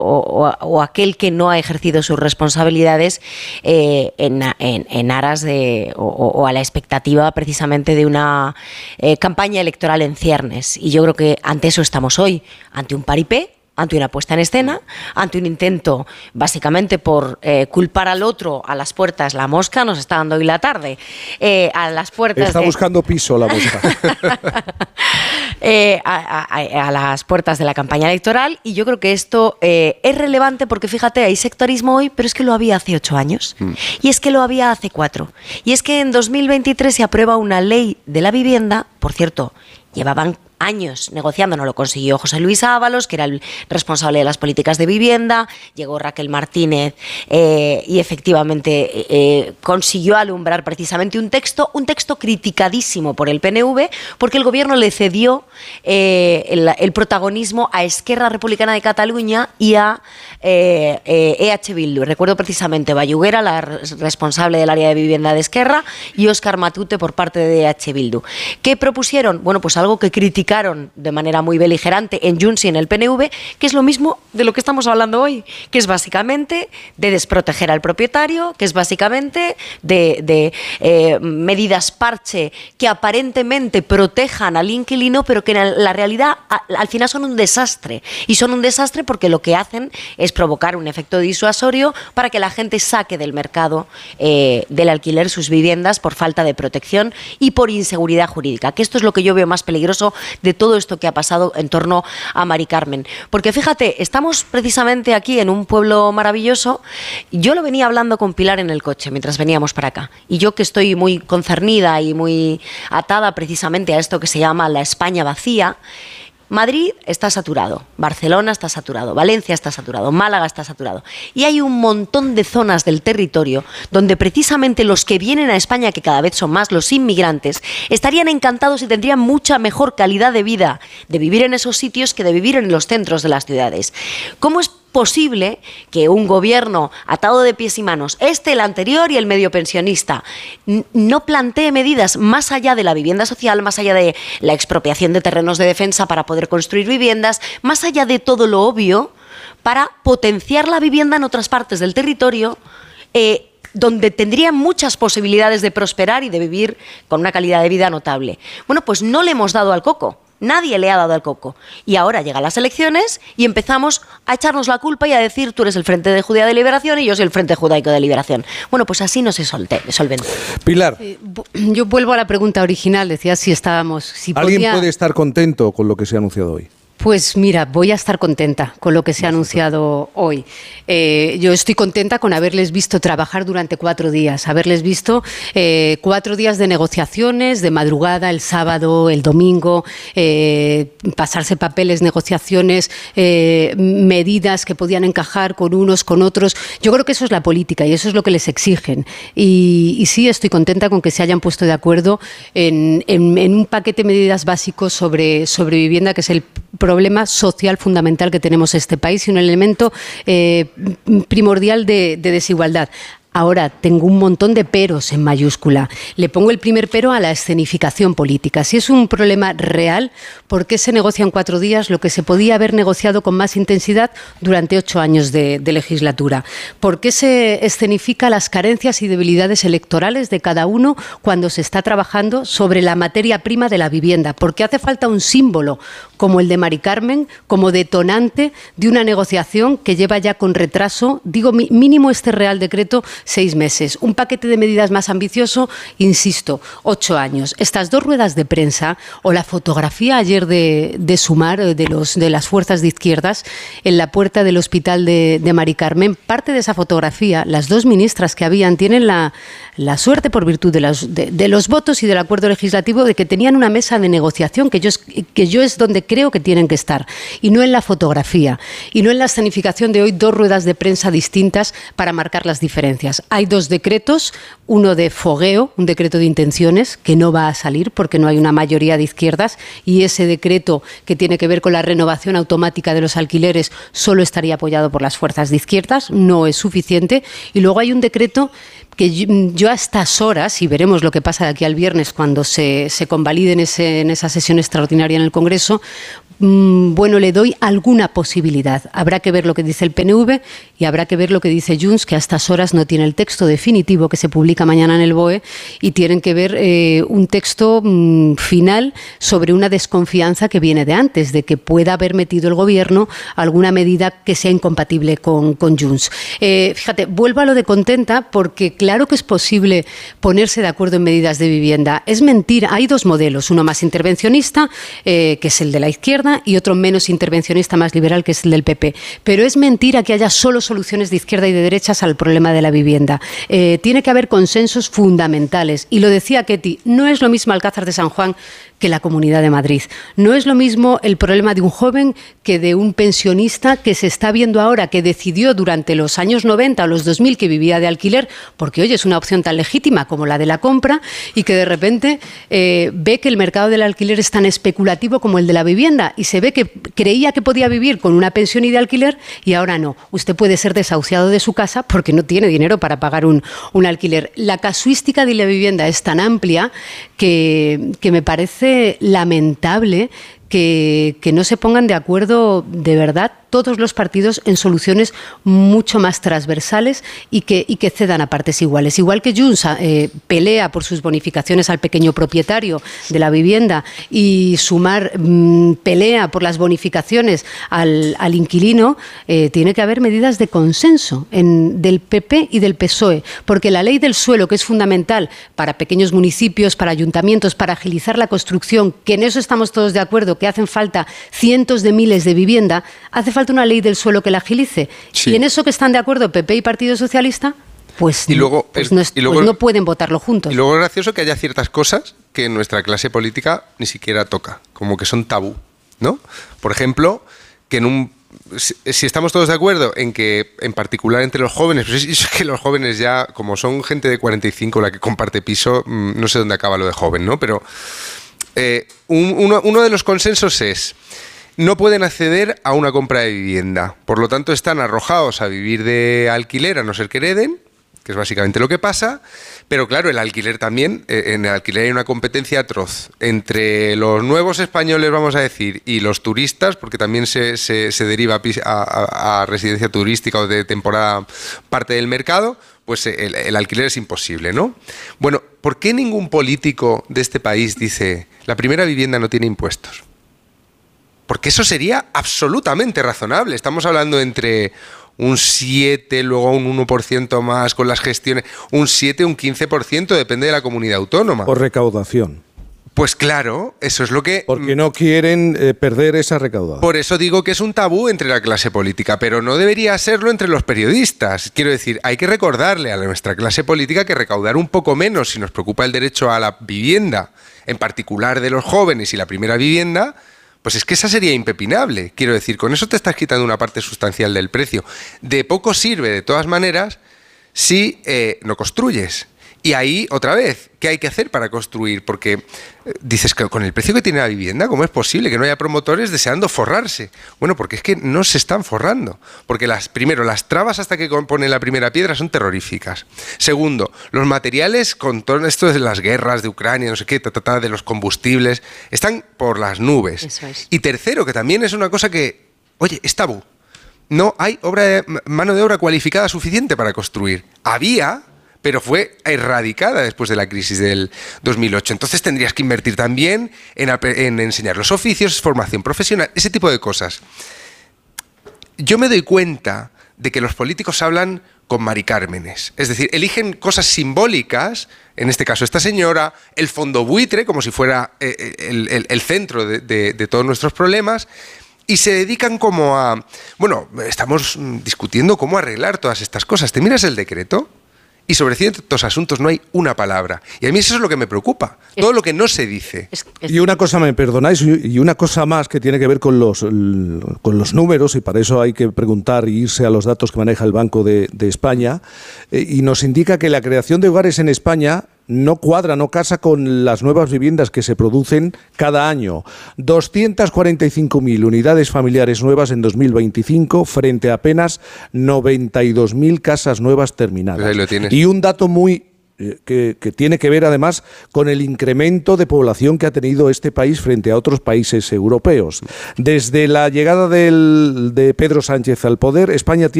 o aquel que no ha ejercido sus responsabilidades en aras de o a la expectativa precisamente de una campaña electoral en ciernes. Y yo creo que ante eso estamos hoy, ante un paripé, ante una puesta en escena, ante un intento básicamente por culpar al otro a las puertas. La mosca nos está dando hoy la tarde, a las puertas está buscando piso la mosca. A las puertas de la campaña electoral, y yo creo que esto es relevante porque fíjate, hay sectarismo hoy, pero es que lo había hace 8 años y es que lo había hace 4 y es que en 2023 se aprueba una ley de la vivienda. Por cierto, llevaban años negociando, no lo consiguió José Luis Ábalos, que era el responsable de las políticas de vivienda, llegó Raquel Martínez y efectivamente consiguió alumbrar precisamente un texto criticadísimo por el PNV, porque el gobierno le cedió el protagonismo a Esquerra Republicana de Cataluña y a EH Bildu. Recuerdo precisamente Bayuguera, la responsable del área de vivienda de Esquerra, y Óscar Matute por parte de EH Bildu. ¿Qué propusieron? Bueno, pues algo que criticaron de manera muy beligerante en Junts y en el PNV, que es lo mismo de lo que estamos hablando hoy, que es básicamente de desproteger al propietario, que es básicamente de medidas parche que aparentemente protejan al inquilino, pero que en la realidad al final son un desastre. Y son un desastre porque lo que hacen es provocar un efecto disuasorio para que la gente saque del mercado del alquiler sus viviendas por falta de protección y por inseguridad jurídica, que esto es lo que yo veo más peligroso de todo esto que ha pasado en torno a Mari Carmen. Porque fíjate, estamos precisamente aquí en un pueblo maravilloso. Yo lo venía hablando con Pilar en el coche mientras veníamos para acá. Y yo, que estoy muy concernida y muy atada precisamente a esto que se llama la España vacía, Madrid está saturado, Barcelona está saturado, Valencia está saturado, Málaga está saturado. Y hay un montón de zonas del territorio donde precisamente los que vienen a España, que cada vez son más, los inmigrantes, estarían encantados y tendrían mucha mejor calidad de vida de vivir en esos sitios que de vivir en los centros de las ciudades. ¿Cómo es posible que un gobierno atado de pies y manos, el anterior y el medio pensionista, no plantee medidas más allá de la vivienda social, más allá de la expropiación de terrenos de defensa para poder construir viviendas, más allá de todo lo obvio, para potenciar la vivienda en otras partes del territorio, donde tendrían muchas posibilidades de prosperar y de vivir con una calidad de vida notable? Bueno, pues no le hemos dado al coco. Nadie le ha dado el coco. Y ahora llegan las elecciones y empezamos a echarnos la culpa y a decir: tú eres el Frente de Judía de Liberación y yo soy el Frente Judaico de Liberación. Bueno, pues así no se solventa. Pilar. Yo vuelvo a la pregunta original. Decía si estábamos... ¿Alguien puede estar contento con lo que se ha anunciado hoy? Pues mira, voy a estar contenta con lo que se ha anunciado hoy. Yo estoy contenta con haberles visto trabajar durante 4 días, haberles visto 4 días de negociaciones, de madrugada, el sábado, el domingo, pasarse papeles, negociaciones, medidas que podían encajar con unos, con otros. Yo creo que eso es la política y eso es lo que les exigen. Y sí, estoy contenta con que se hayan puesto de acuerdo en un paquete de medidas básicos sobre vivienda, que es el problema social fundamental que tenemos en este país y un elemento primordial de desigualdad. Ahora, tengo un montón de peros en mayúscula. Le pongo el primer pero a la escenificación política. Si es un problema real, ¿por qué se negocia en 4 días lo que se podía haber negociado con más intensidad durante 8 años de legislatura? ¿Por qué se escenifica las carencias y debilidades electorales de cada uno cuando se está trabajando sobre la materia prima de la vivienda? ¿Por qué hace falta un símbolo como el de Mari Carmen como detonante de una negociación que lleva ya con retraso, digo mínimo este Real Decreto, 6 meses? Un paquete de medidas más ambicioso, insisto, 8 años. Estas 2 ruedas de prensa o la fotografía ayer de Sumar, de las fuerzas de izquierdas, en la puerta del hospital de Mari Carmen, parte de esa fotografía, las 2 ministras que habían, tienen la suerte, por virtud de los votos y del acuerdo legislativo, de que tenían una mesa de negociación que yo es donde creo que tienen que estar, y no en la fotografía, y no en la escenificación de hoy 2 ruedas de prensa distintas para marcar las diferencias. Hay 2 decretos, uno de fogueo, un decreto de intenciones que no va a salir porque no hay una mayoría de izquierdas, y ese decreto que tiene que ver con la renovación automática de los alquileres solo estaría apoyado por las fuerzas de izquierdas, no es suficiente. Y luego hay un decreto que yo a estas horas, y veremos lo que pasa de aquí al viernes cuando se convalide en esa sesión extraordinaria en el Congreso, bueno, le doy alguna posibilidad. Habrá que ver lo que dice el PNV y habrá que ver lo que dice Junts, que a estas horas no tiene el texto definitivo que se publica mañana en el BOE, y tienen que ver un texto final sobre una desconfianza que viene de antes, de que pueda haber metido el Gobierno alguna medida que sea incompatible con Junts. Fíjate, vuelvo a lo de contenta, porque claro que es posible ponerse de acuerdo en medidas de vivienda. Es mentira, hay dos modelos, uno más intervencionista, que es el de la izquierda, y otro menos intervencionista, más liberal, que es el del PP. Pero es mentira que haya solo soluciones de izquierda y de derechas al problema de la vivienda. Tiene que haber consensos fundamentales. Y lo decía Ketty, no es lo mismo Alcázar de San Juan que la Comunidad de Madrid. No es lo mismo el problema de un joven que de un pensionista que se está viendo ahora, que decidió durante los años 90 o los 2000 que vivía de alquiler, porque oye, es una opción tan legítima como la de la compra, y que de repente ve que el mercado del alquiler es tan especulativo como el de la vivienda, y se ve que creía que podía vivir con una pensión y de alquiler, y ahora no. Usted puede ser desahuciado de su casa porque no tiene dinero para pagar un alquiler. La casuística de la vivienda es tan amplia que me parece lamentable que no se pongan de acuerdo de verdad todos los partidos en soluciones mucho más transversales y que cedan a partes iguales. Igual que Junts pelea por sus bonificaciones al pequeño propietario de la vivienda y Sumar pelea por las bonificaciones al inquilino, tiene que haber medidas de consenso del PP y del PSOE, porque la ley del suelo, que es fundamental para pequeños municipios, para ayuntamientos, para agilizar la construcción, que en eso estamos todos de acuerdo, que hacen falta cientos de miles de vivienda, hace falta una ley del suelo que la agilice. Sí. Y en eso que están de acuerdo PP y Partido Socialista, pues no pueden votarlo juntos. Y luego es gracioso que haya ciertas cosas que nuestra clase política ni siquiera toca, como que son tabú, ¿no? Por ejemplo, que si estamos todos de acuerdo en que, en particular entre los jóvenes, pues es que los jóvenes ya, como son gente de 45 la que comparte piso, no sé dónde acaba lo de joven, ¿no? Pero uno de los consensos es: no pueden acceder a una compra de vivienda. Por lo tanto, están arrojados a vivir de alquiler, a no ser que hereden, que es básicamente lo que pasa. Pero claro, el alquiler también, en el alquiler hay una competencia atroz entre los nuevos españoles, vamos a decir, y los turistas, porque también se deriva a residencia turística o de temporada parte del mercado. Pues el alquiler es imposible, ¿no? Bueno, ¿por qué ningún político de este país dice la primera vivienda no tiene impuestos? Porque eso sería absolutamente razonable. Estamos hablando entre un 7, luego un 1% más con las gestiones, un 7, un 15%, depende de la comunidad autónoma. Por recaudación. Pues claro, eso es lo que... Porque no quieren perder esa recaudación. Por eso digo que es un tabú entre la clase política, pero no debería serlo entre los periodistas. Quiero decir, hay que recordarle a nuestra clase política que recaudar un poco menos si nos preocupa el derecho a la vivienda, en particular de los jóvenes y la primera vivienda, pues es que esa sería impepinable. Quiero decir, con eso te estás quitando una parte sustancial del precio. De poco sirve, de todas maneras, si no construyes. Y ahí, otra vez, ¿qué hay que hacer para construir? Porque dices que con el precio que tiene la vivienda, ¿cómo es posible que no haya promotores deseando forrarse? Bueno, porque es que no se están forrando. Porque primero, las trabas hasta que ponen la primera piedra son terroríficas. Segundo, los materiales, con todo esto de las guerras de Ucrania, no sé qué, de los combustibles, están por las nubes. Eso es. Y tercero, que también es una cosa que, oye, es tabú. No hay mano de obra cualificada suficiente para construir. Había, pero fue erradicada después de la crisis del 2008. Entonces tendrías que invertir también en enseñar los oficios, formación profesional, ese tipo de cosas. Yo me doy cuenta de que los políticos hablan con Mari Cármenes. Es decir, eligen cosas simbólicas, en este caso esta señora, el fondo buitre, como si fuera el centro de todos nuestros problemas, y se dedican como a... Bueno, estamos discutiendo cómo arreglar todas estas cosas. ¿Te miras el decreto? Y sobre ciertos asuntos no hay una palabra. Y a mí eso es lo que me preocupa. Todo lo que no se dice. Y una cosa, me perdonáis, y una cosa más que tiene que ver con los números, y para eso hay que preguntar y irse a los datos que maneja el Banco de España, y nos indica que la creación de hogares en España no cuadra, no casa con las nuevas viviendas que se producen cada año. 245.000 unidades familiares nuevas en 2025 frente a apenas 92.000 casas nuevas terminadas. Pues ahí lo tienes. Y un dato muy que tiene que ver además con el incremento de población que ha tenido este país frente a otros países europeos. Desde la llegada de Pedro Sánchez al poder, España tiene